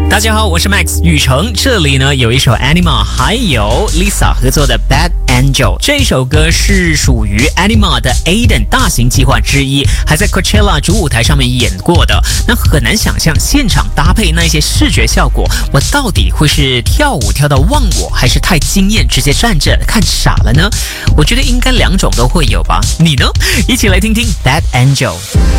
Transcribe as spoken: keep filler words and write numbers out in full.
大家好，我是 Max 雨成，这里呢有一首 Anima 还有 Lisa 合作的 Bad Angel， 这首歌是属于 Anima 的 Aiden 大型计划之一，还在 Coachella 主舞台上面演过的。那很难想象现场搭配那些视觉效果，我到底会是跳舞跳到忘我，还是太惊艳直接站着看傻了呢？我觉得应该两种都会有吧，你呢？一起来听听 Bad Angel。